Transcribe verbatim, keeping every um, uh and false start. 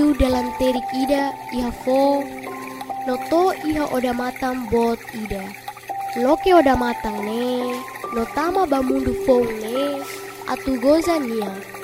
Yu dalam terik ida iha fo noto iha oda matang bot ida. Loke oda matang ne notama bamundu fong ne atu goza nia.